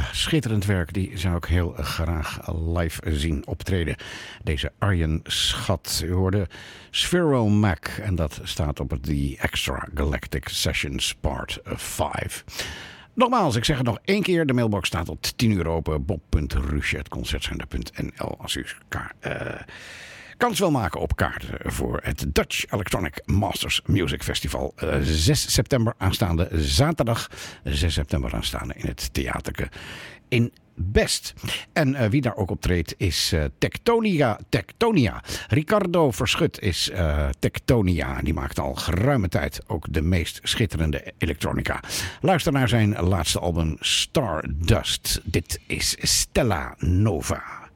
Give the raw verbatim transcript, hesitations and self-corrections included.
schitterend werk. Die zou ik heel graag live zien optreden. Deze Arjen Schat. U hoorde Sphero Mac. En dat staat op het The Extra Galactic Sessions Part vijf. Nogmaals, ik zeg het nog één keer. De mailbox staat tot tien uur open. bob punt ruusje apenstaartje concertzender punt n l als u ka- uh, kans wil maken op kaarten voor het Dutch Electronic Masters Music Festival. Uh, zes september aanstaande zaterdag. zes september aanstaande in het theaterke in Best. En uh, wie daar ook optreedt is uh, Tectonia, Tectonia. Ricardo Verschut is uh, Tectonia. Die maakt al geruime tijd ook de meest schitterende elektronica. Luister naar zijn laatste album Stardust. Dit is Stella Nova.